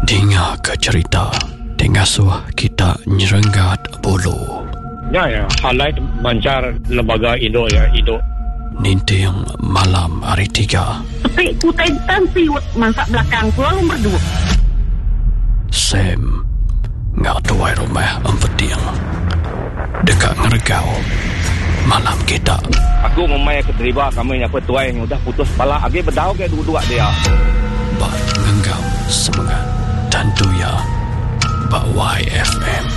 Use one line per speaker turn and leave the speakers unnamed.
Dengar ke cerita Tengasuh kita nyerenggat bulu.
Ya, halai mancar lembaga induk ya, induk.
Ninting malam hari 3.
Tapi kutai siut masak belakang ku lalu berdua.
Sam ngak tuai rumah empeting dekat ngergau malam kita.
Aku memang keterlibat kami apa tuai yang udah putus kepala agi berdau ke dua-dua dia.
Bak ngenggam semangat dan tuya Bak YFM.